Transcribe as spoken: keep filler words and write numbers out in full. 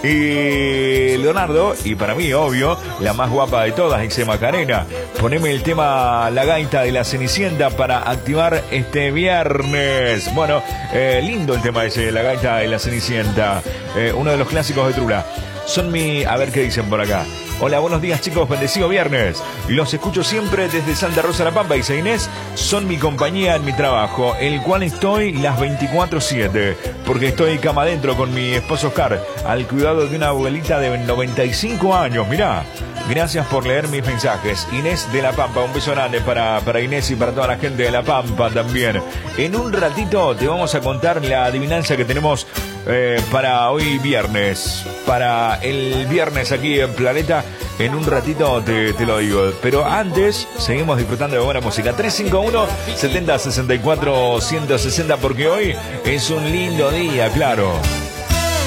Y Leonardo, y para mí, obvio, la más guapa de todas, dice Macarena. Poneme el tema La Gaita de la Cenicienta para activar este viernes. Bueno, eh, lindo el tema ese, La Gaita de la Cenicienta. Eh, uno de los clásicos de Trula. Son mi... A ver qué dicen por acá. Hola, buenos días chicos, bendecido viernes. Los escucho siempre desde Santa Rosa La Pampa, dice Inés. Son mi compañía en mi trabajo, el cual estoy las veinticuatro siete. Porque estoy cama adentro con mi esposo Oscar, al cuidado de una abuelita de noventa y cinco años. Mirá, gracias por leer mis mensajes. Inés de La Pampa, un beso grande para, para Inés y para toda la gente de La Pampa también. En un ratito te vamos a contar la adivinanza que tenemos eh, para hoy viernes. Para el viernes aquí en Planeta. En un ratito te, te lo digo. Pero antes, seguimos disfrutando de buena música. tres cinco uno, setenta, sesenta y cuatro, ciento sesenta. Porque hoy es un lindo día, claro.